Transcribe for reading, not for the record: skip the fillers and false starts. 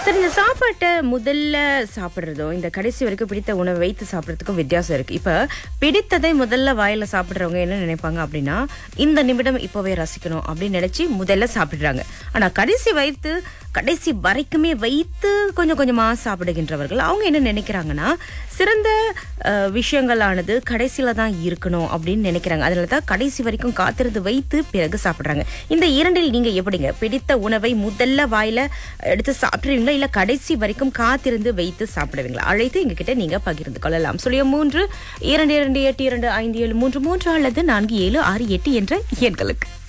சரி, இந்த சாப்பாட்டை முதல்ல சாப்பிடுறதும் இந்த கடைசி வரைக்கும் பிடித்த உணவை வைத்து சாப்பிடறதுக்கும் வித்தியாசம் இருக்கு. இப்ப பிடித்ததை முதல்ல வாயில சாப்பிடுறவங்க என்ன நினைப்பாங்க அப்படின்னா, இந்த நிமிடம் இப்பவே ரசிக்கணும் அப்படின்னு நினைச்சு முதல்ல சாப்பிடுறாங்க. ஆனா கடைசி வரைக்குமே வைத்து கொஞ்சம் கொஞ்சமா சாப்பிடுகின்றவர்கள் அவங்க என்ன நினைக்கிறாங்கன்னா, சிறந்த விஷயங்களானது கடைசியில தான் இருக்கணும் அப்படின்னு நினைக்கிறாங்க. அதனாலதான் கடைசி வரைக்கும் காத்திருந்து வைத்து பிறகு சாப்பிடுறாங்க. இந்த இரண்டில் நீங்க எப்படிங்க? பிடித்த உணவை முதல்ல வாயில எடுத்து சாப்பிடுவீங்களா, இல்ல கடைசி வரைக்கும் காத்திருந்து வைத்து சாப்பிடுவீங்களா? அழைத்து எங்ககிட்ட நீங்க பகிர்ந்து கொள்ளலாம். 03 2228 2573 அல்லது 4768 என்ற எண்களுக்கு.